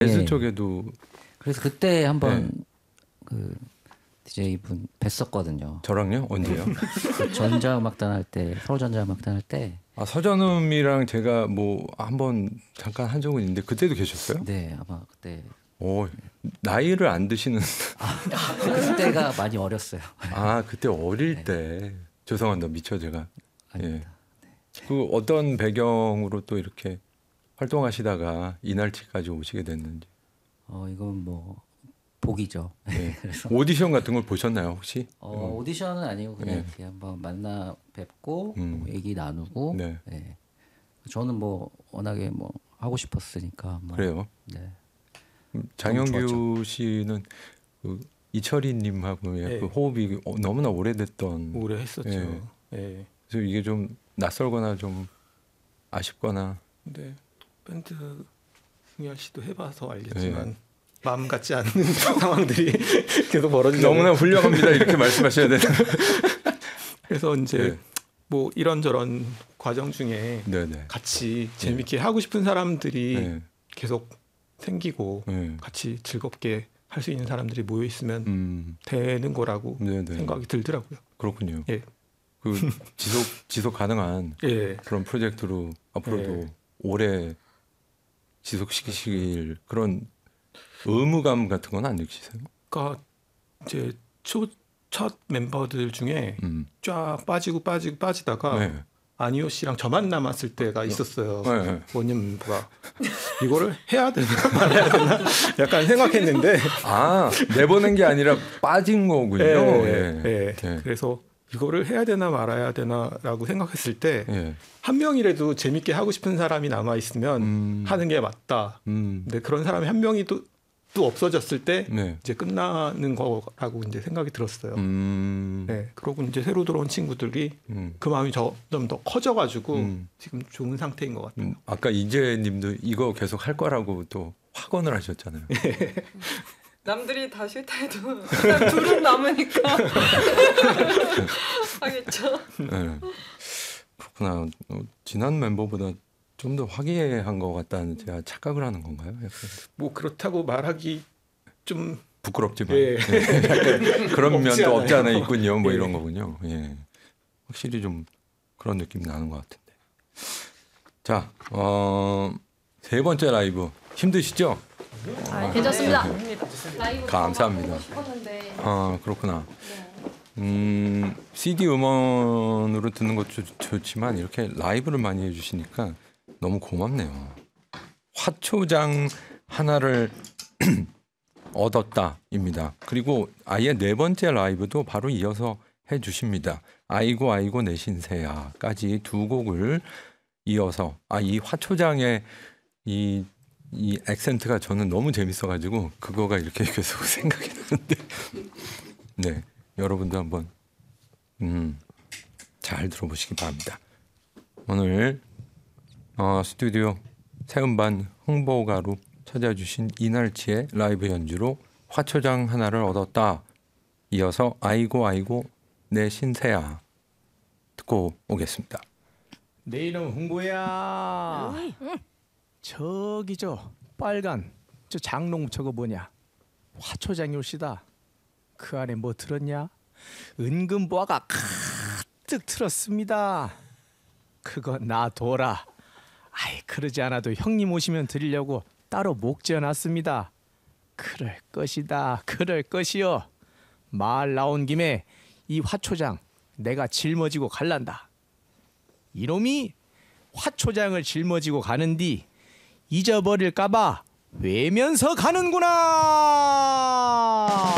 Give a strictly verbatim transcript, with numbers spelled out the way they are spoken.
예술 예. 쪽에도 그래서 그때 한번 네. 그 디제이분 뵀었거든요. 저랑요? 언제요? 그 전자음악단 할 때, 서울전자음악단 할 때. 아, 서전음이랑 제가 뭐 한번 잠깐 한 적은 있는데 그때도 계셨어요? 네, 아마 그때. 오, 나이를 안 드시는. 아, 그때가 많이 어렸어요. 아, 그때 어릴 네. 때. 죄송합니다. 미처 제가. 아닙니다. 예. 그 어떤 배경으로 또 이렇게 활동하시다가 이날치까지 오시게 됐는지. 어, 이건 뭐 복이죠. 예. 그래서 오디션 같은 걸 보셨나요, 혹시? 어, 오디션은 아니고 그냥 네. 이렇게 한번 만나 뵙고 음. 뭐 얘기 나누고. 네. 네. 저는 뭐 워낙에 뭐 하고 싶었으니까. 뭐. 그래요. 네. 음, 너무 장영규 씨는 그 이철희님하고의 네. 그 호흡이 어, 너무나 오래됐던. 오래 했었죠. 예. 예. 그래서 이게 좀 낯설거나 좀 아쉽거나. 근데 밴드 승열 씨도 해봐서 알겠지만 마음 같지 않는 상황들이 계속 벌어지죠. 너무나 훌륭합니다. 이렇게 말씀하셔야 되는. 그래서 이제 네. 뭐 이런저런 과정 중에 네네. 같이 재밌게 하고 싶은 사람들이 네. 계속 생기고 네. 같이 즐겁게 할 수 있는 사람들이 모여 있으면 음. 되는 거라고 네네. 생각이 들더라고요. 그렇군요. 예. 그 지속 지속 가능한 예. 그런 프로젝트로 앞으로도 네. 오래 지속시키실 그런 의무감 같은 건 안 느끼세요? 그러니까 이제 초, 첫 멤버들 중에 음. 쫙 빠지고 빠지고 빠지다가 네. 아니오 씨랑 저만 남았을 때가 있었어요. 네, 네. 원년 멤버가 이거를 해야 되나 말아야 되나 약간 생각했는데 아, 내보낸 게 아니라 빠진 거군요. 예, 예. 예. 예. 그래서 이거를 해야 되나 말아야 되나라고 생각했을 때 한 예. 명이라도 재밌게 하고 싶은 사람이 남아 있으면 음. 하는 게 맞다. 음. 근데 그런 사람이 한 명이 또, 또 없어졌을 때 네. 이제 끝나는 거라고 이제 생각이 들었어요. 음. 네, 그러고 이제 새로 들어온 친구들이 음. 그 마음이 좀 더 커져가지고 음. 지금 좋은 상태인 것 같아요. 음. 아까 이재님도 이거 계속 할 거라고 또 확언을 하셨잖아요. 남들이 다 싫다 해도 일단 둘은 남으니까 하겠죠. 네. 그렇구나. 어, 지난 멤버보다 좀 더 화기애애한 것 같다는 제가 착각을 하는 건가요? 약간 뭐 그렇다고 말하기 좀 부끄럽지만 예. 네. 약간 그런 없지 면도 없지 않아 않아요. 있군요. 뭐 예. 이런 거군요. 예. 확실히 좀 그런 느낌이 나는 것 같은데. 자, 어, 세 번째 라이브 힘드시죠? 아, 괜찮습니다. 라이브 감사합니다. 하고 싶었는데. 아, 그렇구나. 음, 씨디 음원으로 듣는 것도 좋- 좋지만 이렇게 라이브를 많이 해주시니까 너무 고맙네요. 화초장 하나를 얻었다입니다. 그리고 아예 네 번째 라이브도 바로 이어서 해주십니다. 아이고 아이고 내 신세야까지 두 곡을 이어서 아, 이 화초장의 이, 이 액센트가 저는 너무 재밌어가지고 그거가 이렇게 계속 생각이 나는데 네. 여러분도 한번 음, 잘 들어보시기 바랍니다. 오늘 어, 스튜디오 새음반 홍보가로 찾아주신 이날치의 라이브 연주로 화초장 하나를 얻었다. 이어서 아이고 아이고 내 신세야 듣고 오겠습니다. 내 이름 홍보야. 저기 저 빨간 저 장롱 저거 뭐냐? 화초장이 올시다. 그 안에 뭐 들었냐? 은근보화가 가득 들었습니다. 그거 놔둬라. 아이 그러지 않아도 형님 오시면 드리려고 따로 목 지어놨습니다. 그럴 것이다. 그럴 것이요. 말 나온 김에 이 화초장 내가 짊어지고 갈란다. 이놈이 화초장을 짊어지고 가는디 잊어버릴까봐 외면서 가는구나.